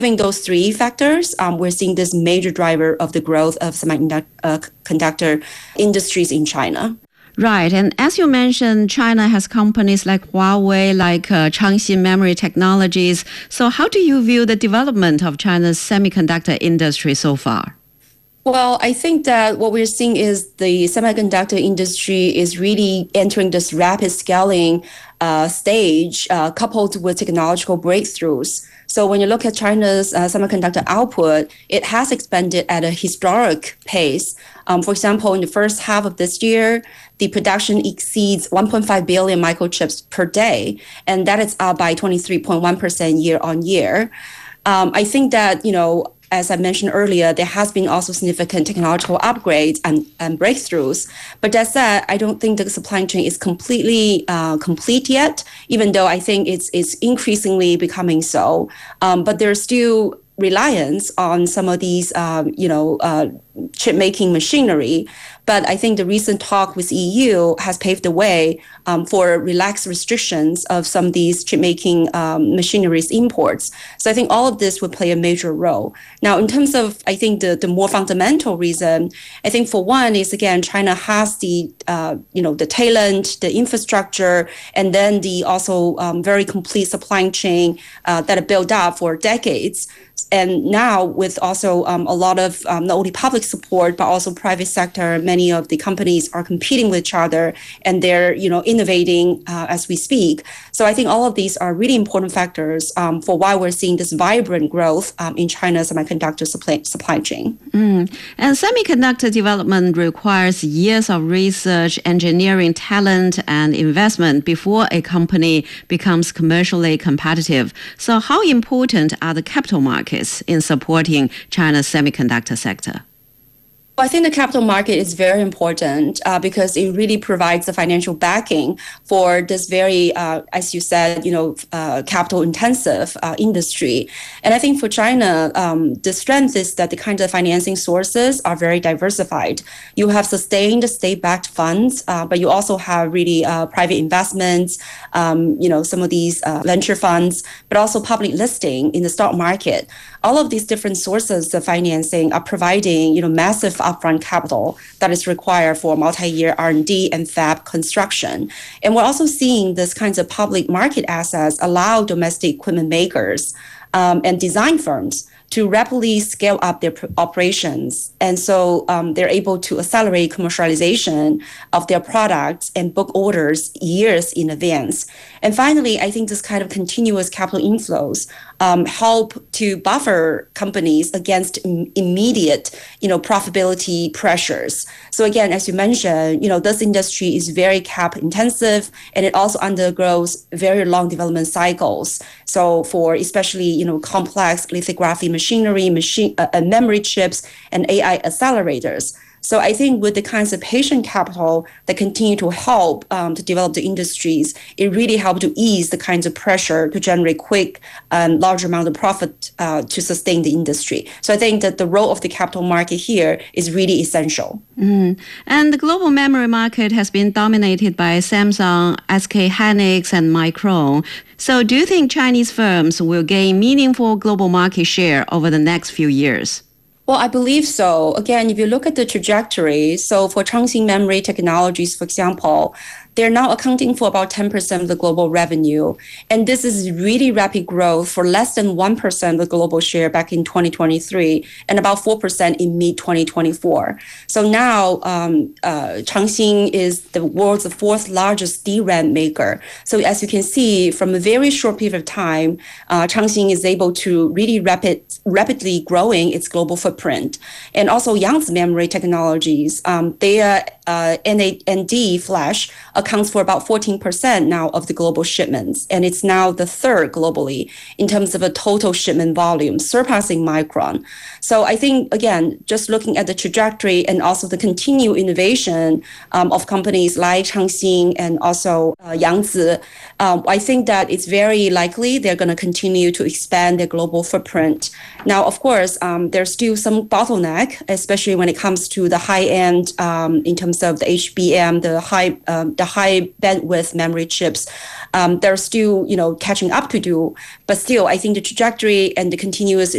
Having those three factors, we're seeing this major driver of the growth of semiconductor industries in China. Right. And as you mentioned, China has companies like Huawei, like Changxin Memory Technologies. So how do you view the development of China's semiconductor industry so far? Well, I think that what we're seeing is the semiconductor industry is really entering this rapid scaling stage, coupled with technological breakthroughs. So when you look at China's semiconductor output, it has expanded at a historic pace. For example, in the first half of this year, the production exceeds 1.5 billion microchips per day, and that is up by 23.1% year on year. I think that, as I mentioned earlier, there has been also significant technological upgrades and breakthroughs. But that said, I don't think the supply chain is completely complete yet, even though I think it's increasingly becoming so. But there's still reliance on some of these, chip making machinery. But I think the recent talk with EU has paved the way for relaxed restrictions of some of these chip making machineries imports. So I think all of this would play a major role. Now, in terms of, I think the more fundamental reason, I think for one is, again, China has the talent, the infrastructure, and then the also very complete supply chain that are built up for decades. And now with also a lot of not only public support, but also private sector, many of the companies are competing with each other and they're, innovating as we speak. So I think all of these are really important factors for why we're seeing this vibrant growth in China's semiconductor supply chain. And semiconductor development requires years of research, engineering talent, and investment before a company becomes commercially competitive. So how important are the capital markets in supporting China's semiconductor sector? I think the capital market is very important because it really provides the financial backing for this very, as you said, capital intensive industry. And I think for China, the strength is that the kinds of financing sources are very diversified. You have sustained state-backed funds, but you also have really private investments, some of these venture funds, but also public listing in the stock market. All of these different sources of financing are providing, massive upfront capital that is required for multi-year R&D and fab construction. And we're also seeing this kinds of public market assets allow domestic equipment makers and design firms to rapidly scale up their operations. And so they're able to accelerate commercialization of their products and book orders years in advance. And finally, I think this kind of continuous capital inflows help to buffer companies against immediate, profitability pressures. So again, as you mentioned, this industry is very cap intensive, and it also undergoes very long development cycles. So for especially, complex lithography machinery, memory chips, and AI accelerators. So I think with the kinds of patient capital that continue to help to develop the industries, it really helps to ease the kinds of pressure to generate quick and large amount of profit to sustain the industry. So I think that the role of the capital market here is really essential. And the global memory market has been dominated by Samsung, SK Hynix, and Micron. So do you think Chinese firms will gain meaningful global market share over the next few years? Well, I believe so. Again, if you look at the trajectory, so for Changxin Memory Technologies, for example, they're now accounting for about 10% of the global revenue. And this is really rapid growth for less than 1% of the global share back in 2023 and about 4% in mid-2024. So now Changxin is the world's fourth largest DRAM maker. So as you can see, from a very short period of time, Changxin is able to really rapidly growing its global footprint. And also Yangtze Memory Technologies, their NAND flash accounts for about 14% now of the global shipments. And it's now the third globally in terms of a total shipment volume, surpassing Micron. So I think, again, just looking at the trajectory and also the continued innovation of companies like Changxin and also Yangtze, I think that it's very likely they're going to continue to expand their global footprint. Now, of course, there's still some bottleneck, especially when it comes to the high end in terms of the HBM, the high bandwidth memory chips. They're still, catching up to do. But still, I think the trajectory and the continuous